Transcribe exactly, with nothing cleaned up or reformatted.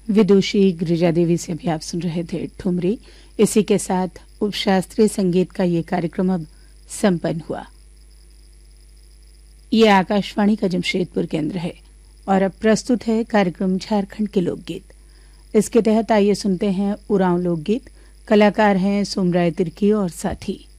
विदुषी गिरिजा देवी से भी आप सुन रहे थे ठुमरी। इसी के साथ उपशास्त्रीय संगीत का ये कार्यक्रम अब संपन्न हुआ। ये आकाशवाणी का जमशेदपुर केंद्र है और अब प्रस्तुत है कार्यक्रम झारखंड के लोकगीत। इसके तहत आइए सुनते हैं उरांव लोकगीत। कलाकार हैं सोमराय तिर्की और साथी।